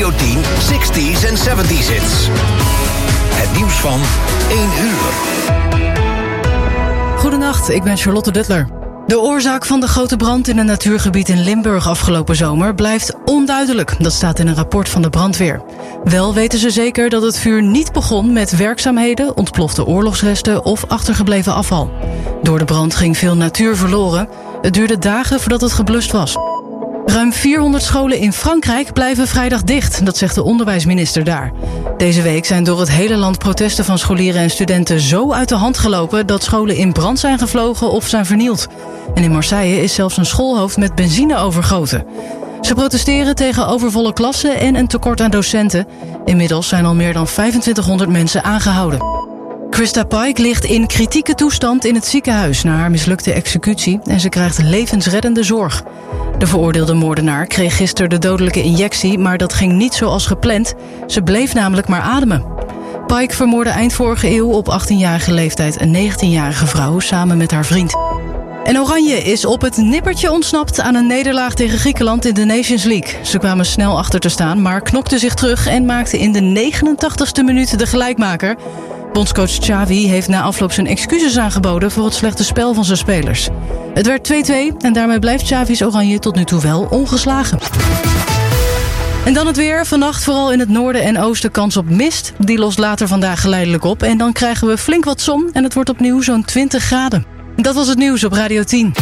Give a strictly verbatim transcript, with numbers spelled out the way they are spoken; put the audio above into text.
Radio tien zestig's en zeventig's hits. Het nieuws van één uur. Goedenacht, ik ben Charlotte Duttler. De oorzaak van de grote brand in een natuurgebied in Limburg afgelopen zomer blijft onduidelijk. Dat staat in een rapport van de brandweer. Wel weten ze zeker dat het vuur niet begon met werkzaamheden, ontplofte oorlogsresten of achtergebleven afval. Door de brand ging veel natuur verloren. Het duurde dagen voordat het geblust was. Ruim vierhonderd scholen in Frankrijk blijven vrijdag dicht, dat zegt de onderwijsminister daar. Deze week zijn door het hele land protesten van scholieren en studenten zo uit de hand gelopen dat scholen in brand zijn gevlogen of zijn vernield. En in Marseille is zelfs een schoolhoofd met benzine overgoten. Ze protesteren tegen overvolle klassen en een tekort aan docenten. Inmiddels zijn al meer dan vijfentwintighonderd mensen aangehouden. Krista Pike ligt in kritieke toestand in het ziekenhuis na haar mislukte executie en ze krijgt levensreddende zorg. De veroordeelde moordenaar kreeg gisteren de dodelijke injectie, maar dat ging niet zoals gepland. Ze bleef namelijk maar ademen. Pike vermoordde eind vorige eeuw op achttienjarige leeftijd een negentienjarige vrouw samen met haar vriend. En Oranje is op het nippertje ontsnapt aan een nederlaag tegen Griekenland in de Nations League. Ze kwamen snel achter te staan, maar knokten zich terug en maakten in de negenentachtigste minuut de gelijkmaker. Bondscoach Xavi heeft na afloop zijn excuses aangeboden voor het slechte spel van zijn spelers. Het werd twee-twee en daarmee blijft Xavi's Oranje tot nu toe wel ongeslagen. En dan het weer. Vannacht vooral in het noorden en oosten kans op mist. Die lost later vandaag geleidelijk op en dan krijgen we flink wat zon en het wordt opnieuw zo'n twintig graden. Dat was het nieuws op Radio tien.